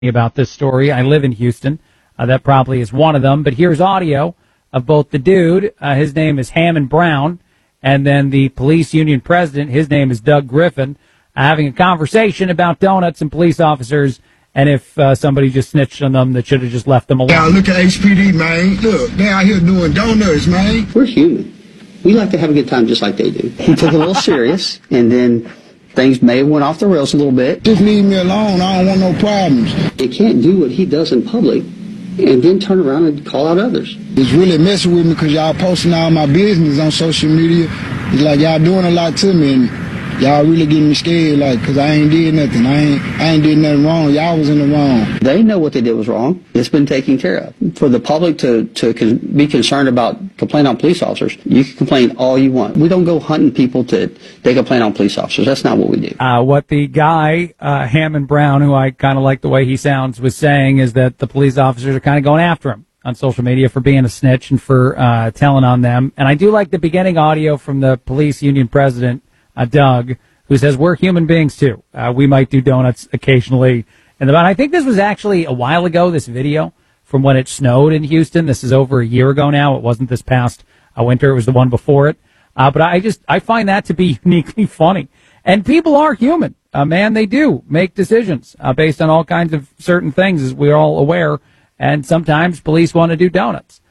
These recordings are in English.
about this story. I live in Houston. That probably is one of them. But here's audio of both the dude, his name is Hammond Brown, and then the police union president, his name is Doug Griffin, having a conversation about donuts and police officers, and if somebody just snitched on them, that should have just left them alone. Now look at HPD, man. Look, they out here doing donuts, man. We're human. We like to have a good time just like they do. He took it a little serious, and then things may have went off the rails a little bit. Just leave me alone. I don't want no problems. You can't do what he does in public and then turn around and call out others. It's really messing with me because y'all posting all my business on social media. It's like y'all doing a lot to me, and y'all really getting me scared, like, because I ain't did nothing. I ain't did nothing wrong. Y'all was in the wrong. They know what they did was wrong. It's been taken care of. For the public to be concerned about complaining on police officers, you can complain all you want. We don't go hunting people they complain on police officers. That's not what we do. What the guy, Hammond Brown, who I kind of like the way he sounds, was saying is that the police officers are kind of going after him on social media for being a snitch and for telling on them. And I do like the beginning audio from the police union president, Doug, who says we're human beings too. We might do donuts occasionally. And I think this was actually a while ago, this video from when it snowed in Houston. This is over a year ago now. It wasn't this past winter. It was the one before it. But I find that to be uniquely funny. And people are human. Man, they do make decisions based on all kinds of certain things, as we're all aware. And sometimes police want to do donuts.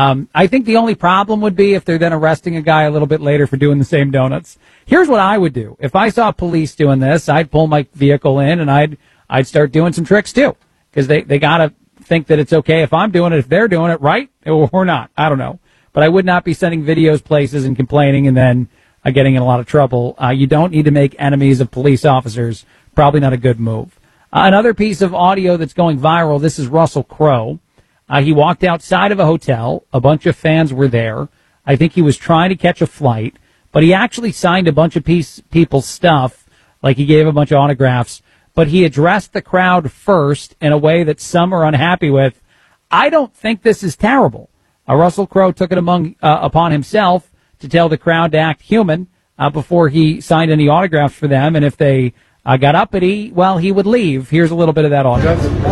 I think the only problem would be if they're then arresting a guy a little bit later for doing the same donuts. Here's what I would do. If I saw police doing this, I'd pull my vehicle in and I'd start doing some tricks too. Because they gotta think that it's okay if I'm doing it, if they're doing it, right? Or not. I don't know. But I would not be sending videos places and complaining and then getting in a lot of trouble. You don't need to make enemies of police officers. Probably not a good move. Another piece of audio that's going viral, this is Russell Crowe. He walked outside of a hotel. A bunch of fans were there. I think he was trying to catch a flight, but he actually signed a bunch of people's stuff, like he gave a bunch of autographs, but he addressed the crowd first in a way that some are unhappy with. I don't think this is terrible. Russell Crowe took it upon himself to tell the crowd to act human before he signed any autographs for them, and if they got uppity, well, he would leave. Here's a little bit of that audio.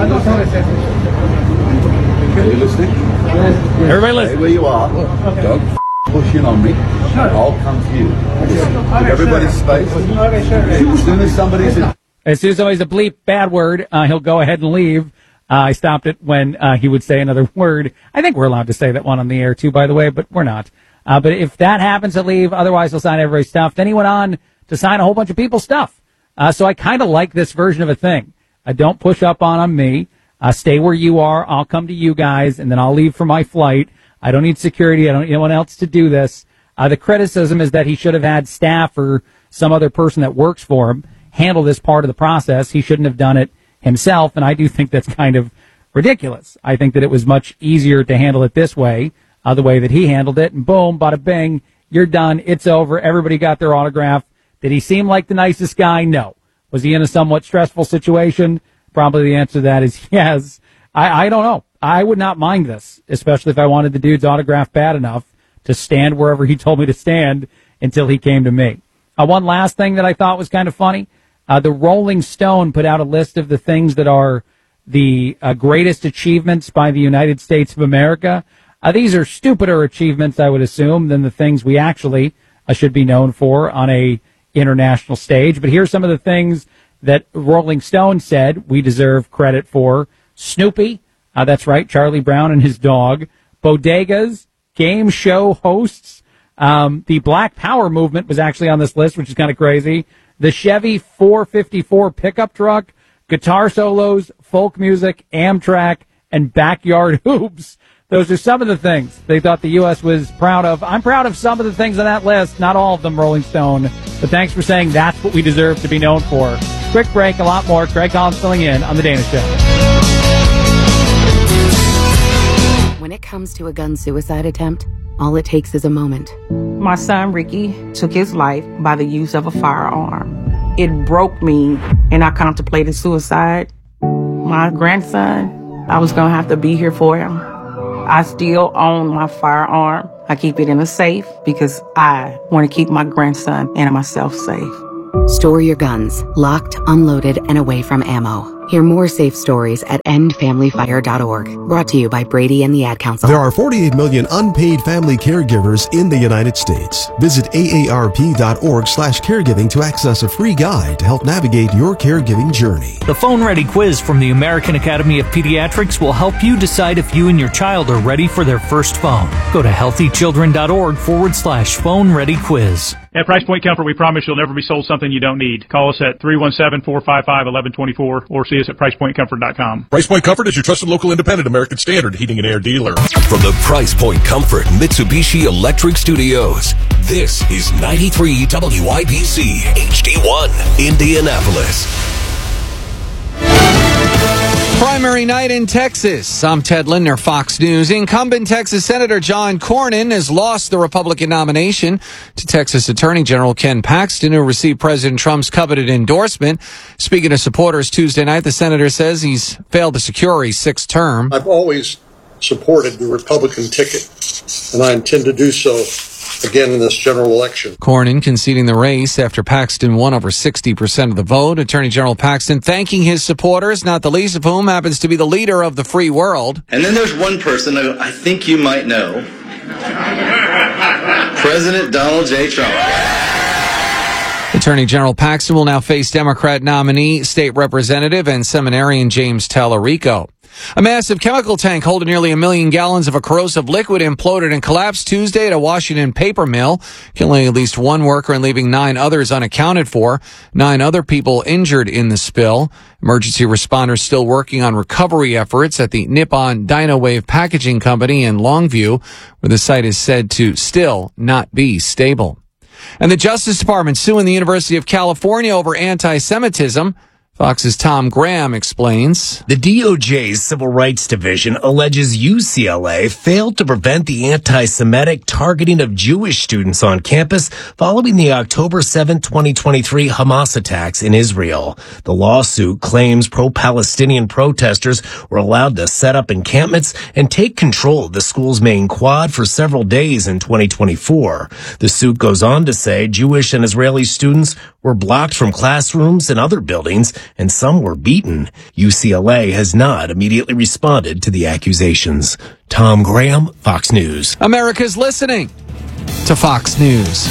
Are you listening? Everybody listen. Stay where you are. Okay. Don't push in on me. I'll come to you. Give everybody space. As soon as somebody's a bleep bad word, he'll go ahead and leave. I stopped it when he would say another word. I think we're allowed to say that one on the air too, by the way, but we're not. But if that happens, he'll leave. Otherwise, he'll sign everybody's stuff. Then he went on to sign a whole bunch of people's stuff. So I kind of like this version of a thing. Don't push up on me. Stay where you are. I'll come to you guys, and then I'll leave for my flight. I don't need security. I don't need anyone else to do this. The criticism is that he should have had staff or some other person that works for him handle this part of the process. He shouldn't have done it himself, and I do think that's kind of ridiculous. I think that it was much easier to handle it this way, the way that he handled it, and boom, bada bing, you're done. It's over. Everybody got their autograph. Did he seem like the nicest guy? No. Was he in a somewhat stressful situation? Probably the answer to that is yes. I don't know. I would not mind this, especially if I wanted the dude's autograph bad enough to stand wherever he told me to stand until he came to me. One last thing that I thought was kind of funny. The Rolling Stone put out a list of the things that are the greatest achievements by the United States of America. These are stupider achievements, I would assume, than the things we actually should be known for on a international stage. But here's some of the things that Rolling Stone said we deserve credit for. Snoopy, that's right, Charlie Brown and his dog. Bodegas, game show hosts. The Black Power movement was actually on this list, which is kind of crazy. The Chevy 454 pickup truck, guitar solos, folk music, Amtrak, and backyard hoops. Those are some of the things they thought the U.S. was proud of. I'm proud of some of the things on that list, not all of them, Rolling Stone. But thanks for saying that's what we deserve to be known for. Quick break, a lot more. Craig Collins filling in on The Dana Show. When it comes to a gun suicide attempt, all it takes is a moment. My son, Ricky, took his life by the use of a firearm. It broke me, and I contemplated suicide. My grandson, I was going to have to be here for him. I still own my firearm. I keep it in a safe because I want to keep my grandson and myself safe. Store your guns locked, unloaded, and away from ammo. Hear more safe stories at endfamilyfire.org. Brought to you by Brady and the Ad Council. There are 48 million unpaid family caregivers in the United States. Visit aarp.org/caregiving to access a free guide to help navigate your caregiving journey. The Phone Ready quiz from the American Academy of Pediatrics will help you decide if you and your child are ready for their first phone. Go to healthychildren.org/phone ready quiz. At Price Point Comfort, we promise you'll never be sold something you don't need. Call us at 317-455-1124 or see us at PricePointComfort.com. Price Point Comfort is your trusted local independent American Standard heating and air dealer. From the Price Point Comfort Mitsubishi Electric Studios, this is 93 WIBC HD1, Indianapolis. Primary night in Texas. I'm Ted Lindner, Fox News. Incumbent Texas Senator John Cornyn has lost the Republican nomination to Texas Attorney General Ken Paxton, who received President Trump's coveted endorsement. Speaking to supporters Tuesday night, the senator says he's failed to secure a sixth term. I've always supported the Republican ticket, and I intend to do so again in this general election. Cornyn conceding the race after Paxton won over 60% of the vote. Attorney General Paxton thanking his supporters, not the least of whom happens to be the leader of the free world. And then there's one person who I think you might know. President Donald J. Trump. Attorney General Paxton will now face Democrat nominee, State Representative, and seminarian James Tallarico. A massive chemical tank holding nearly 1 million gallons of a corrosive liquid imploded and collapsed Tuesday at a Washington paper mill, killing at least one worker and leaving 9 others unaccounted for. 9 other people injured in the spill. Emergency responders still working on recovery efforts at the Nippon Dynawave Packaging Company in Longview, where the site is said to still not be stable. And the Justice Department suing the University of California over anti-Semitism. Fox's Tom Graham explains. The DOJ's Civil Rights Division alleges UCLA failed to prevent the anti-Semitic targeting of Jewish students on campus following the October 7, 2023 Hamas attacks in Israel. The lawsuit claims pro-Palestinian protesters were allowed to set up encampments and take control of the school's main quad for several days in 2024. The suit goes on to say Jewish and Israeli students were blocked from classrooms and other buildings, and some were beaten. UCLA has not immediately responded to the accusations. Tom Graham, Fox News. America's listening to Fox News.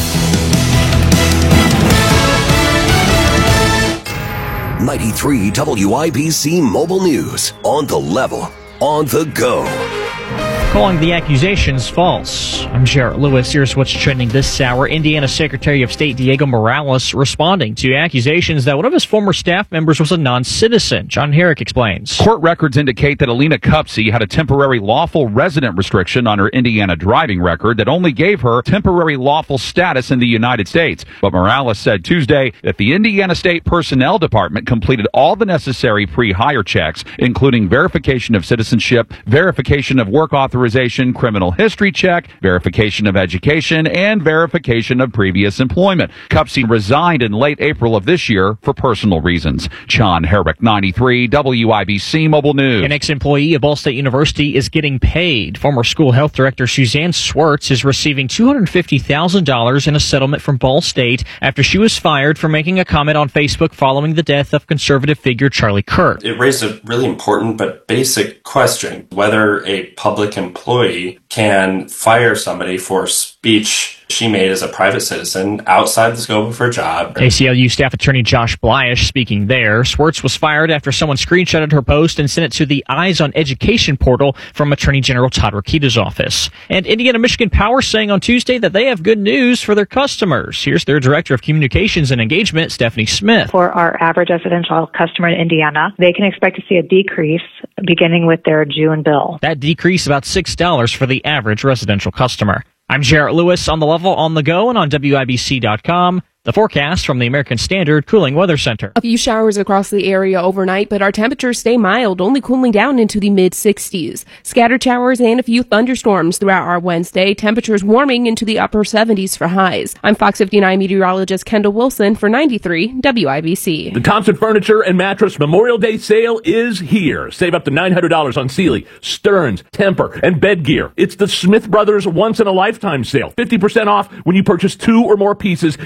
93 WIBC Mobile News. On the level, on the go. Calling the accusations false. I'm Jarrett Lewis. Here's what's trending this hour. Indiana Secretary of State Diego Morales responding to accusations that one of his former staff members was a non-citizen. John Herrick explains. Court records indicate that Alina Cupsey had a temporary lawful resident restriction on her Indiana driving record that only gave her temporary lawful status in the United States. But Morales said Tuesday that the Indiana State Personnel Department completed all the necessary pre-hire checks, including verification of citizenship, verification of work authorization, criminal history check, verification of education, and verification of previous employment. Cupsey resigned in late April of this year for personal reasons. John Herrick, 93 WIBC Mobile News. An ex-employee of Ball State University is getting paid. Former school health director Suzanne Swartz is receiving $250,000 in a settlement from Ball State after she was fired for making a comment on Facebook following the death of conservative figure Charlie Kirk. It raised a really important but basic question, whether a public employee can fire somebody for speech she made as a private citizen outside the scope of her job. ACLU staff attorney Josh Blyish speaking there. Swartz was fired after someone screenshotted her post and sent it to the Eyes on Education portal from Attorney General Todd Rokita's office. And Indiana Michigan Power saying on Tuesday that they have good news for their customers. Here's their Director of Communications and Engagement, Stephanie Smith. For our average residential customer in Indiana, they can expect to see a decrease beginning with their June bill. That decrease about $6 for the average residential customer. I'm Jarrett Lewis on the level, on the go, and on WIBC.com. The forecast from the American Standard Cooling Weather Center. A few showers across the area overnight, but our temperatures stay mild, only cooling down into the mid-60s. Scattered showers and a few thunderstorms throughout our Wednesday. Temperatures warming into the upper 70s for highs. I'm Fox 59 meteorologist Kendall Wilson for 93 WIBC. The Thompson Furniture and Mattress Memorial Day sale is here. Save up to $900 on Sealy, Stearns, Tempur, and bed gear. It's the Smith Brothers once-in-a-lifetime sale. 50% off when you purchase 2 or more pieces. Get the final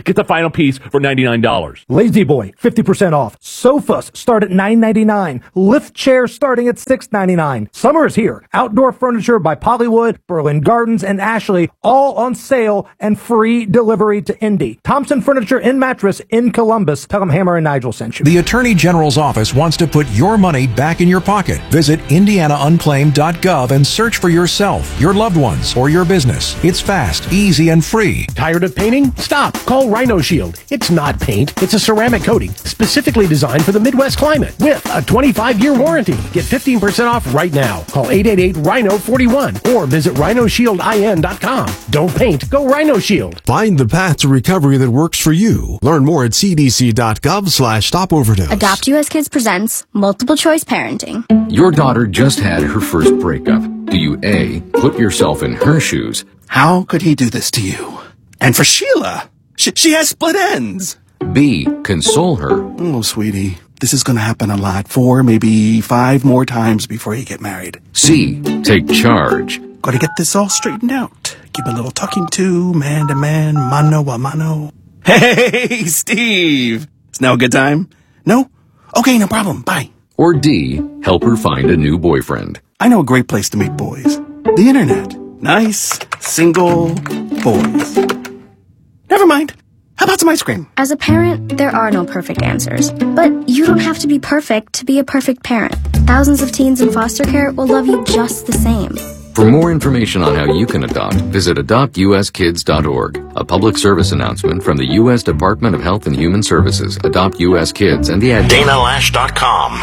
final piece for $99. Lazy Boy, 50% off. Sofas start at $9.99. Lift chairs starting at $6.99. Summer is here. Outdoor furniture by Pollywood, Berlin Gardens, and Ashley, all on sale and free delivery to Indy. Thompson Furniture and Mattress in Columbus. Tell them Hammer and Nigel sent you. The Attorney General's office wants to put your money back in your pocket. Visit IndianaUnclaimed.gov and search for yourself, your loved ones, or your business. It's fast, easy, and free. Tired of painting? Stop. Call Rhino Shield. It's not paint. It's a ceramic coating specifically designed for the Midwest climate with a 25-year warranty. Get 15% off right now. Call 888-RHINO-41 or visit rhinoshieldin.com. Don't paint. Go Rhino Shield. Find the path to recovery that works for you. Learn more at cdc.gov/stopoverdose. Adopt US Kids presents Multiple Choice Parenting. Your daughter just had her first breakup. Do you A, put yourself in her shoes? How could he do this to you? And for Sheila, she has split ends. B, console her. Oh, sweetie, this is going to happen a lot. 4, maybe 5 more times before you get married. C, take charge. Got to get this all straightened out. Give a little talking to, man to man, mano a mano. Hey, Steve! Is now a good time? No? Okay, no problem. Bye. Or D, help her find a new boyfriend. I know a great place to meet boys. The internet. Nice, single boys. Never mind. How about some ice cream? As a parent, there are no perfect answers. But you don't have to be perfect to be a perfect parent. Thousands of teens in foster care will love you just the same. For more information on how you can adopt, visit adoptuskids.org. A public service announcement from the U.S. Department of Health and Human Services, Adopt U.S. Kids, and the ad. DanaLash.com.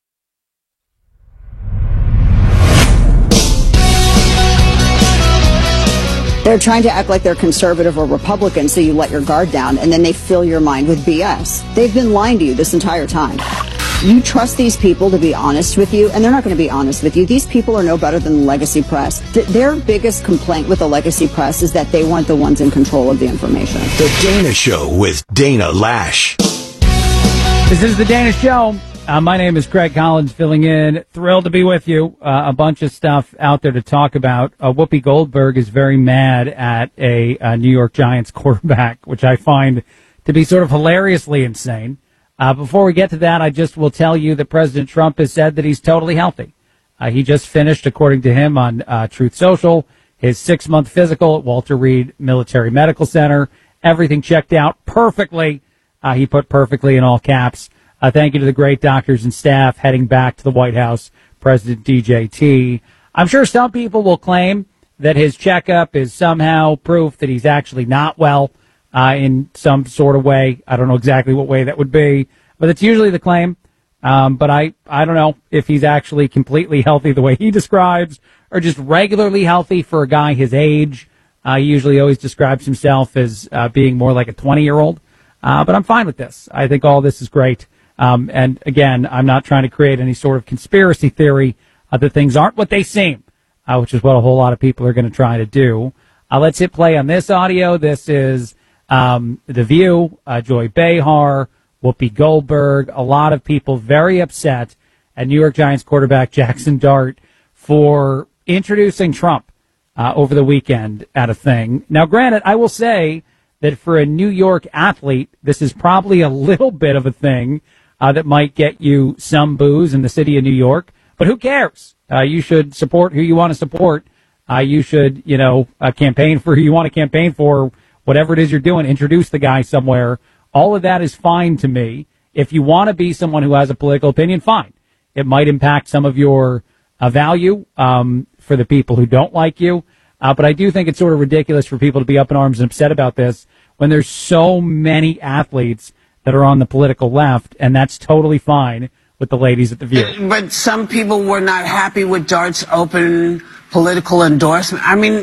They're trying to act like they're conservative or Republican so you let your guard down, and then they fill your mind with BS. They've been lying to you this entire time. You trust these people to be honest with you, and they're not going to be honest with you. These people are no better than the legacy press. Their biggest complaint with the legacy press is that they weren't the ones in control of the information. The Dana Show with Dana Lash. This is The Dana Show. My name is Craig Collins, filling in. Thrilled to be with you. A bunch of stuff out there to talk about. Whoopi Goldberg is very mad at a New York Giants quarterback, which I find to be sort of hilariously insane. Before we get to that, I just will tell you that President Trump has said that he's totally healthy. He just finished, according to him on Truth Social, his 6-month physical at Walter Reed Military Medical Center. Everything checked out perfectly. He put perfectly in all caps. Thank you to the great doctors and staff heading back to the White House, President DJT. I'm sure some people will claim that his checkup is somehow proof that he's actually not well in some sort of way. I don't know exactly what way that would be, but it's usually the claim. But I don't know if he's actually completely healthy the way he describes, or just regularly healthy for a guy his age. He usually always describes himself as being more like a 20-year-old. But I'm fine with this. I think all this is great. And again, I'm not trying to create any sort of conspiracy theory that things aren't what they seem, which is what a whole lot of people are going to try to do. Let's hit play on this audio. This is The View, Joy Behar, Whoopi Goldberg, a lot of people very upset at New York Giants quarterback Jackson Dart for introducing Trump over the weekend at a thing. Now, granted, I will say that for a New York athlete, this is probably a little bit of a thing that might get you some boos in the city of New York. But who cares? You should support who you want to support. You should, campaign for who you want to campaign for, whatever it is you're doing. Introduce the guy somewhere. All of that is fine to me. If you want to be someone who has a political opinion, fine. It might impact some of your value for the people who don't like you. But I do think it's sort of ridiculous for people to be up in arms and upset about this when there's so many athletes that are on the political left, and that's totally fine with the ladies at The View. But some people were not happy with Dart's open political endorsement. I mean,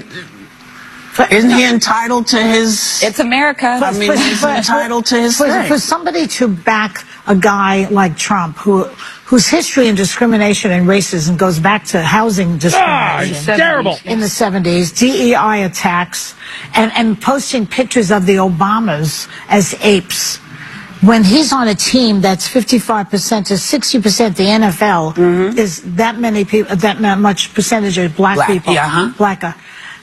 isn't he entitled to his... It's America. I mean, he's entitled to his thing. For somebody to back a guy like Trump, whose history in discrimination and racism goes back to housing discrimination. It's terrible. In the 70s, DEI attacks, and posting pictures of the Obamas as apes. When he's on a team that's 55% to 60%, the NFL is that many people, that much percentage of black people. Yeah, Black.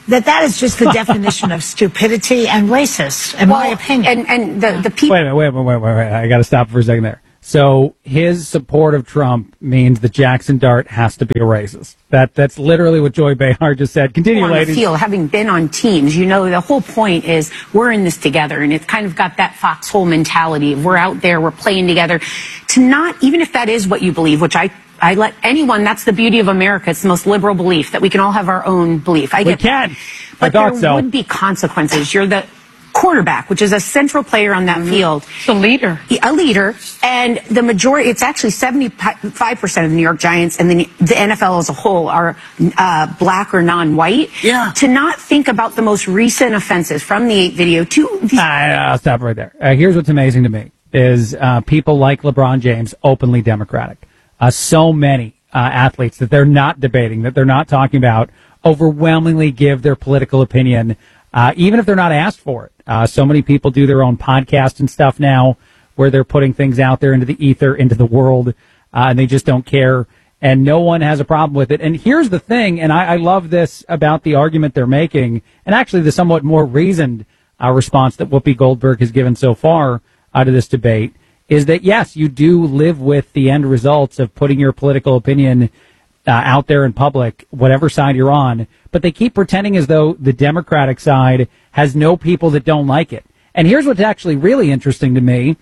that is just the definition of stupidity and racist, in my opinion. And the people. Wait. I got to stop for a second there. So his support of Trump means that Jackson Dart has to be a racist. That's literally what Joy Behar just said. Continue, on ladies. The field, having been on teams, you know, the whole point is we're in this together, and it's kind of got that foxhole mentality of we're out there, we're playing together. To not, even if that is what you believe, which I let anyone, that's the beauty of America. It's the most liberal belief that we can all have our own belief. We can. But there would be consequences. You're the quarterback, which is a central player on that field. The leader. A leader. And the majority, it's actually 75% of the New York Giants and the NFL as a whole are black or non-white. Yeah. To not think about the most recent offenses from the 8 video to... I'll stop right there. Here's what's amazing to me is people like LeBron James, openly Democratic. So many athletes that they're not debating, that they're not talking about, overwhelmingly give their political opinion, even if they're not asked for it. So many people do their own podcast and stuff now where they're putting things out there into the ether, into the world, and they just don't care, and no one has a problem with it. And here's the thing, and I love this about the argument they're making, and actually the somewhat more reasoned response that Whoopi Goldberg has given so far out of this debate, is that, yes, you do live with the end results of putting your political opinion out there in public, whatever side you're on, but they keep pretending as though the Democratic side has no people that don't like it. And here's what's actually really interesting to me.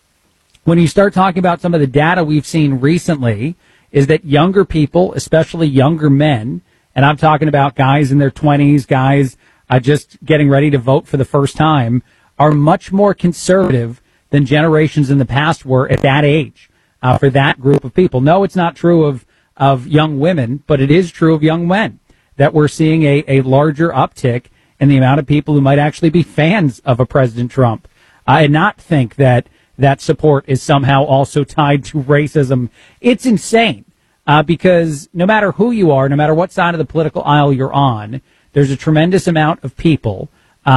When you start talking about some of the data we've seen recently, is that younger people, especially younger men, and I'm talking about guys in their 20s, guys just getting ready to vote for the first time, are much more conservative than generations in the past were at that age for that group of people. No, it's not true of young women, but it is true of young men, that we're seeing a larger uptick in the amount of people who might actually be fans of a President Trump and not think that that support is somehow also tied to racism. It's insane because no matter who you are, no matter what side of the political aisle you're on, there's a tremendous amount of people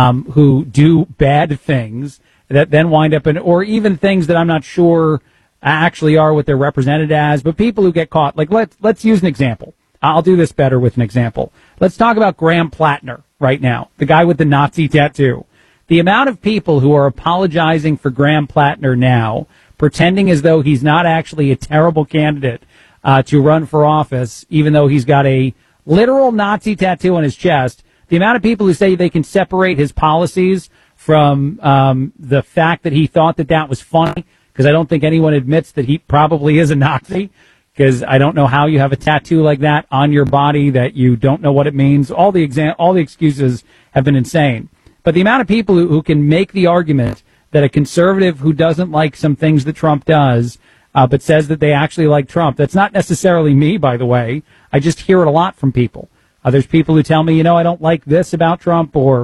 who do bad things that then wind up in, or even things that I'm not sure actually are what they're represented as, but people who get caught. Like, let's use an example. I'll do this better with an example. Let's talk about Graham Plattner right now, the guy with the Nazi tattoo. The amount of people who are apologizing for Graham Plattner now, pretending as though he's not actually a terrible candidate to run for office, even though he's got a literal Nazi tattoo on his chest, the amount of people who say they can separate his policies from the fact that he thought that was funny, because I don't think anyone admits that he probably is a Nazi, because I don't know how you have a tattoo like that on your body that you don't know what it means. All the excuses have been insane. But the amount of people who can make the argument that a conservative who doesn't like some things that Trump does, but says that they actually like Trump, that's not necessarily me, by the way. I just hear it a lot from people. There's people who tell me, I don't like this about Trump, or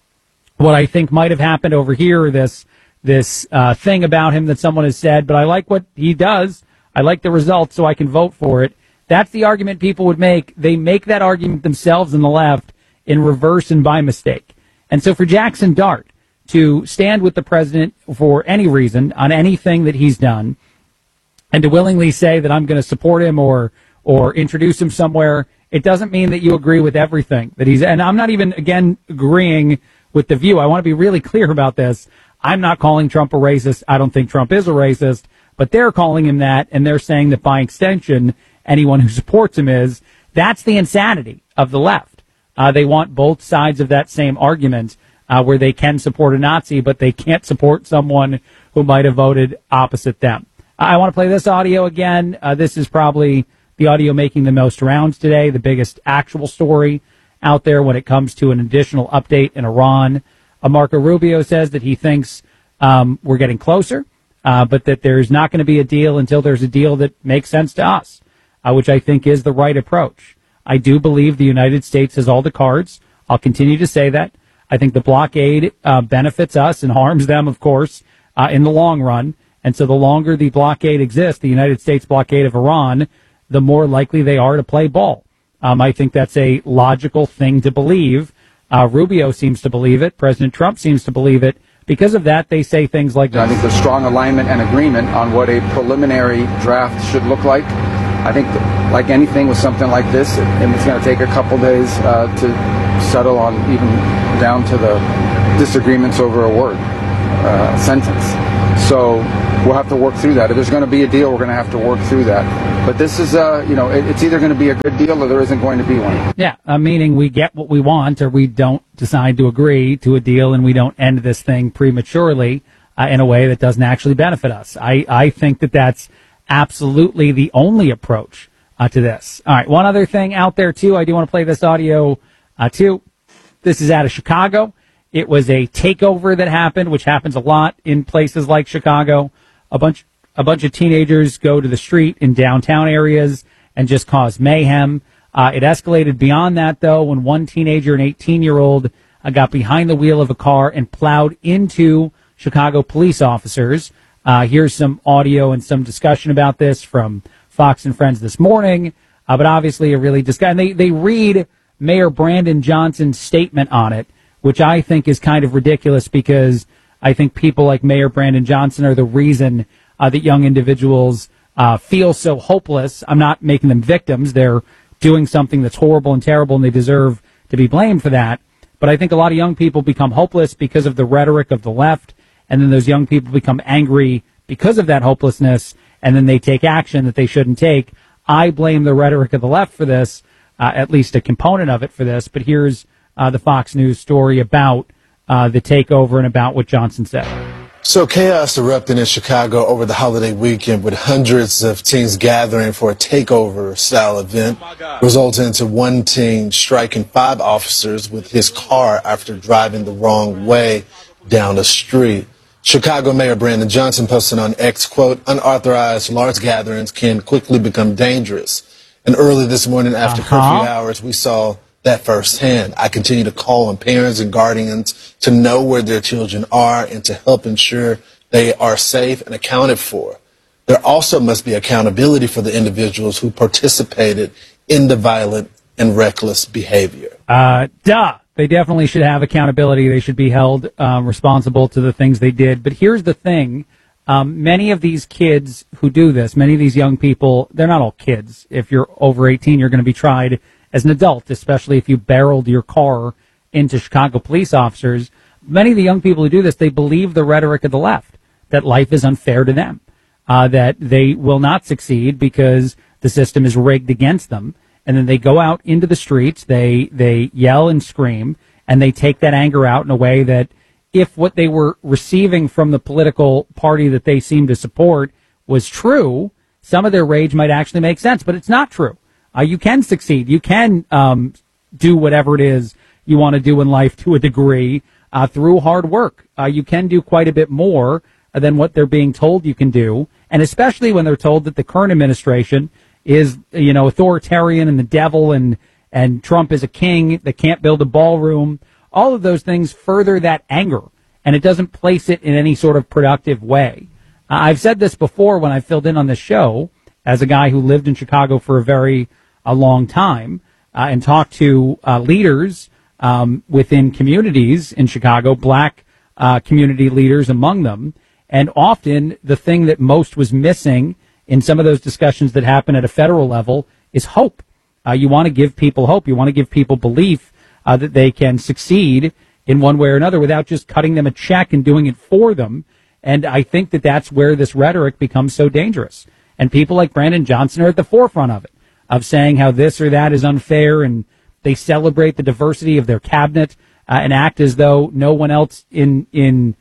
what I think might have happened over here, this thing about him that someone has said, but I like what he does. I like the results, so I can vote for it. That's the argument people would make. They make that argument themselves in the left in reverse and by mistake. And so for Jackson Dart to stand with the president for any reason on anything that he's done, and to willingly say that I'm going to support him or introduce him somewhere, it doesn't mean that you agree with everything that he's. And I'm not even, again, agreeing with the view. I want to be really clear about this. I'm not calling Trump a racist. I don't think Trump is a racist, but they're calling him that, and they're saying that by extension, anyone who supports him is. That's the insanity of the left. They want both sides of that same argument, where they can support a Nazi, but they can't support someone who might have voted opposite them. I want to play this audio again. This is probably the audio making the most rounds today, the biggest actual story out there when it comes to an additional update in Iran. Marco Rubio says that he thinks we're getting closer, but that there's not going to be a deal until there's a deal that makes sense to us, which I think is the right approach. I do believe the United States has all the cards. I'll continue to say that. I think the blockade benefits us and harms them, of course, in the long run. And so the longer the blockade exists, the United States blockade of Iran, the more likely they are to play ball. I think that's a logical thing to believe. Rubio seems to believe it. President Trump seems to believe it. Because of that, they say things like I think there's strong alignment and agreement on what a preliminary draft should look like. I think, like anything with something like this, it's going to take a couple days to settle on even down to the disagreements over a word, sentence. So we'll have to work through that. If there's going to be a deal, we're going to have to work through that. But this is, it's either going to be a good deal or there isn't going to be one. Yeah, meaning we get what we want or we don't decide to agree to a deal and we don't end this thing prematurely in a way that doesn't actually benefit us. I think that that's absolutely the only approach to this. All right, one other thing out there, too. I do want to play this audio, too. This is out of Chicago. It was a takeover that happened, which happens a lot in places like Chicago. A bunch of teenagers go to the street in downtown areas and just cause mayhem. It escalated beyond that, though, when one teenager, an 18-year-old, got behind the wheel of a car and plowed into Chicago police officers. Here's some audio and some discussion about this from Fox and Friends this morning. But obviously, a really and they read Mayor Brandon Johnson's statement on it, which I think is kind of ridiculous because I think people like Mayor Brandon Johnson are the reason that young individuals feel so hopeless. I'm not making them victims. They're doing something that's horrible and terrible, and they deserve to be blamed for that. But I think a lot of young people become hopeless because of the rhetoric of the left, and then those young people become angry because of that hopelessness, and then they take action that they shouldn't take. I blame the rhetoric of the left for this, at least a component of it for this. But here's the Fox News story about the takeover and about what Johnson said. So chaos erupted in Chicago over the holiday weekend with hundreds of teens gathering for a takeover-style event, resulting into one teen striking 5 officers with his car after driving the wrong way down the street. Chicago Mayor Brandon Johnson posted on X, quote, "Unauthorized large gatherings can quickly become dangerous." And early this morning after curfew hours, we saw that firsthand. I continue to call on parents and guardians to know where their children are and to help ensure they are safe and accounted for. There also must be accountability for the individuals who participated in the violent and reckless behavior. They definitely should have accountability. They should be held responsible to the things they did. But here's the thing. Many of these kids who do this, many of these young people, they're not all kids. If you're over 18, you're going to be tried as an adult, especially if you barreled your car into Chicago police officers. Many of the young people who do this, they believe the rhetoric of the left, that life is unfair to them, that they will not succeed because the system is rigged against them. And then they go out into the streets, they yell and scream, and they take that anger out in a way that if what they were receiving from the political party that they seem to support was true, some of their rage might actually make sense, but it's not true. You can succeed. You can do whatever it is you want to do in life to a degree through hard work. You can do quite a bit more than what they're being told you can do, and especially when they're told that the current administration is, authoritarian and the devil and Trump is a king that can't build a ballroom. All of those things further that anger, and it doesn't place it in any sort of productive way. I've said this before when I filled in on this show as a guy who lived in Chicago for a long time and talked to leaders within communities in Chicago, black community leaders among them. And often the thing that most was missing in some of those discussions that happen at a federal level is hope. You want to give people hope. You want to give people belief that they can succeed in one way or another without just cutting them a check and doing it for them. And I think that that's where this rhetoric becomes so dangerous. And people like Brandon Johnson are at the forefront of it, of saying how this or that is unfair, and they celebrate the diversity of their cabinet and act as though no one else in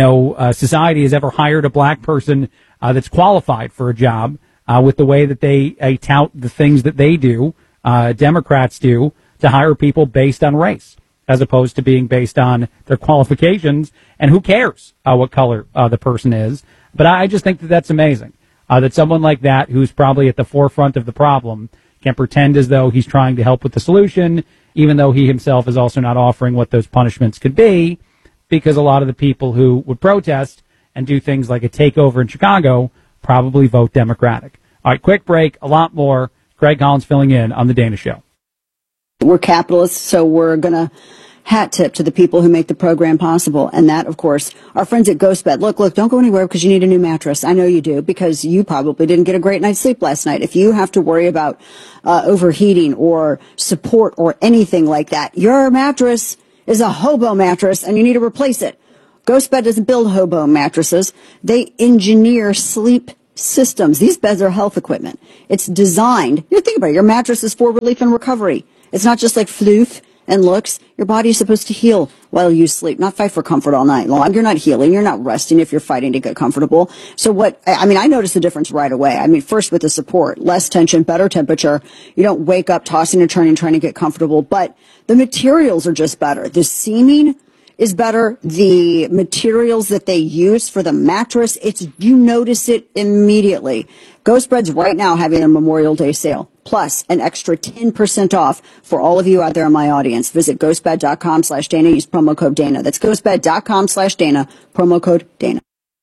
society has ever hired a black person that's qualified for a job with the way that they tout the things that they do, Democrats do, to hire people based on race, as opposed to being based on their qualifications. And who cares what color the person is? But I just think that that's amazing, that someone like that, who's probably at the forefront of the problem, can pretend as though he's trying to help with the solution, even though he himself is also not offering what those punishments could be, because a lot of the people who would protest and do things like a takeover in Chicago probably vote Democratic. All right, quick break, a lot more. Craig Collins filling in on The Dana Show. We're capitalists, so we're going to hat tip to the people who make the program possible. And that, of course, our friends at GhostBed. Look, don't go anywhere because you need a new mattress. I know you do, because you probably didn't get a great night's sleep last night. If you have to worry about overheating or support or anything like that, your mattress is a hobo mattress and you need to replace it. GhostBed doesn't build hobo mattresses. They engineer sleep systems. These beds are health equipment. It's designed. You think about it. Your mattress is for relief and recovery. It's not just like floof and looks. Your body is supposed to heal while you sleep, not fight for comfort all night long. You're not healing. You're not resting if you're fighting to get comfortable. So I noticed the difference right away. First with the support, less tension, better temperature. You don't wake up tossing and turning, trying to get comfortable, but the materials are just better. The seaming is better. The materials that they use for the mattress, you notice it immediately. GhostBed's right now having a Memorial Day sale, plus an extra 10% off for all of you out there in my audience. Visit ghostbed.com/Dana. Use promo code Dana. That's ghostbed.com/Dana, promo code Dana.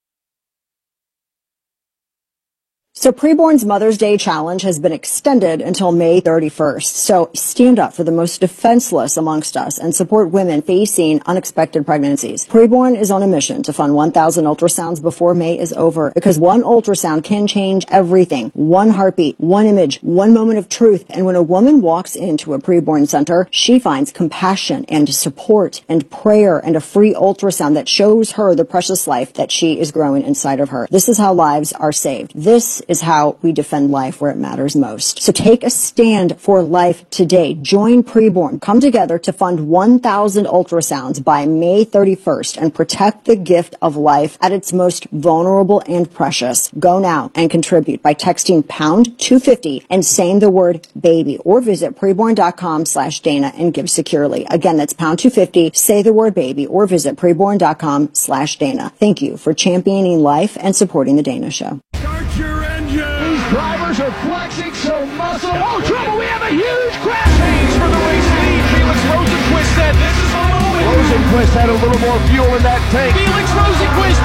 So Preborn's Mother's Day Challenge has been extended until May 31st. So stand up for the most defenseless amongst us and support women facing unexpected pregnancies. Preborn is on a mission to fund 1,000 ultrasounds before May is over, because one ultrasound can change everything. One heartbeat, one image, one moment of truth. And when a woman walks into a Preborn center, she finds compassion and support and prayer and a free ultrasound that shows her the precious life that she is growing inside of her. This is how lives are saved. This is how we defend life where it matters most. So take a stand for life today. Join Preborn. Come together to fund 1,000 ultrasounds by May 31st and protect the gift of life at its most vulnerable and precious. Go now and contribute by texting pound 250 and saying the word baby, or visit preborn.com/Dana and give securely. Again, that's pound 250, say the word baby, or visit preborn.com/Dana. Thank you for championing life and supporting the Dana Show. These drivers are flexing so muscle. Oh, trouble, we have a huge crash. Change for the race lead. Felix Rosenquist said this is my moment. Rosenquist had a little more fuel in that tank. Felix Rosenquist